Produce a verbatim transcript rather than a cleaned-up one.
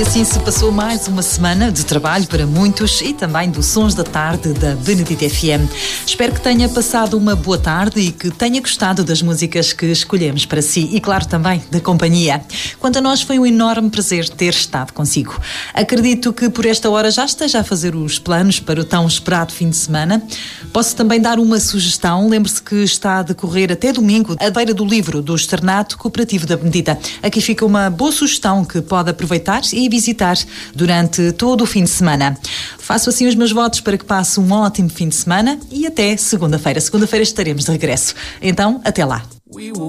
E assim se passou mais uma semana de trabalho para muitos e também do Sons da Tarde da Benedita F M. Espero que tenha passado uma boa tarde e que tenha gostado das músicas que escolhemos para si e, claro, também da companhia. Quanto a nós, foi um enorme prazer ter estado consigo. Acredito que por esta hora já esteja a fazer os planos para o tão esperado fim de semana. Posso também dar uma sugestão. Lembre-se que está a decorrer até domingo a Feira do Livro do Externato Cooperativo da Benedita. Aqui fica uma boa sugestão que pode aproveitar e visitar durante todo o fim de semana. Faço assim os meus votos para que passe um ótimo fim de semana e até segunda-feira. Segunda-feira estaremos de regresso. Então, até lá.